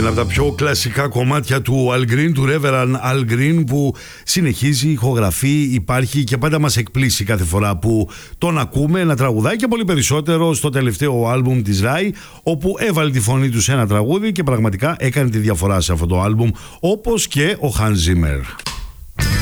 Ένα από τα πιο κλασικά κομμάτια του Al Green, του Reverend Al Green, που συνεχίζει, ηχογραφεί, υπάρχει και πάντα μας εκπλήσει κάθε φορά που τον ακούμε να τραγουδάει, και πολύ περισσότερο στο τελευταίο άλμπουμ της Rai, όπου έβαλε τη φωνή του σε ένα τραγούδι και πραγματικά έκανε τη διαφορά σε αυτό το άλμπουμ, όπως και ο Hans Zimmer.